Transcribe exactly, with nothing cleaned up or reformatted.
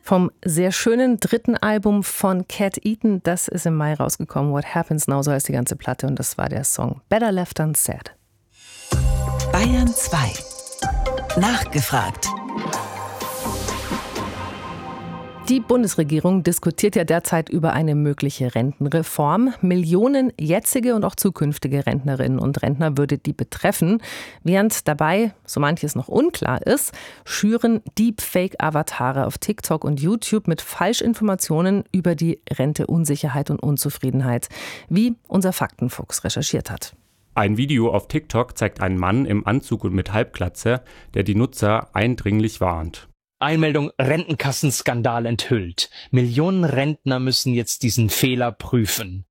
Vom sehr schönen dritten Album von Cat Eaton, das ist im Mai rausgekommen. What Happens Now, so heißt die ganze Platte, und das war der Song Better Left Unsaid. Bayern zwei. Nachgefragt. Die Bundesregierung diskutiert ja derzeit über eine mögliche Rentenreform. Millionen jetzige und auch zukünftige Rentnerinnen und Rentner würde die betreffen. Während dabei so manches noch unklar ist, schüren Deepfake-Avatare auf TikTok und YouTube mit Falschinformationen über die Renteunsicherheit und Unzufriedenheit, wie unser Faktenfuchs recherchiert hat. Ein Video auf TikTok zeigt einen Mann im Anzug und mit Halbglatze, der die Nutzer eindringlich warnt. Einmeldung: Rentenkassenskandal enthüllt. Millionen Rentner müssen jetzt diesen Fehler prüfen.